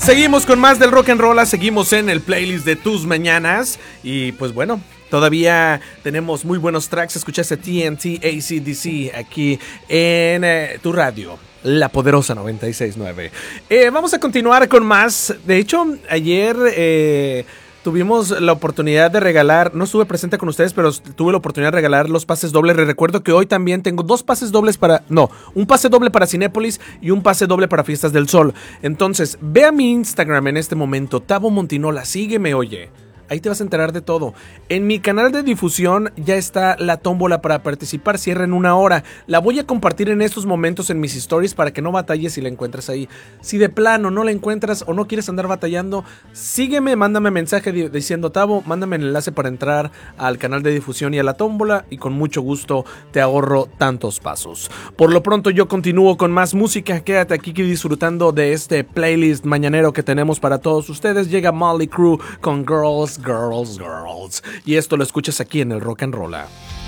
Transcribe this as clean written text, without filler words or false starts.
Seguimos con más del rock and roll, seguimos en el playlist de tus mañanas y pues bueno, todavía tenemos muy buenos tracks. Escuchaste TNT AC/DC aquí en tu radio, La Poderosa 96.9. Vamos a continuar con más. De hecho, ayer tuvimos la oportunidad de regalar, no estuve presente con ustedes, pero tuve la oportunidad de regalar los pases dobles. Les recuerdo que hoy también tengo un pase doble para Cinépolis y un pase doble para Fiestas del Sol. Entonces, ve a mi Instagram en este momento, Tavo Montinola, sígueme, oye. Ahí te vas a enterar de todo. En mi canal de difusión ya está la tómbola para participar. Cierra en 1 hora. La voy a compartir en estos momentos en mis stories para que no batalles si la encuentras ahí. Si de plano no la encuentras o no quieres andar batallando, sígueme, mándame mensaje diciendo Tavo, mándame el enlace para entrar al canal de difusión y a la tómbola y con mucho gusto te ahorro tantos pasos. Por lo pronto yo continúo con más música. Quédate aquí disfrutando de este playlist mañanero que tenemos para todos ustedes. Llega Molly Crew con Girls. Y esto lo escuchas aquí en el Rock and Roll.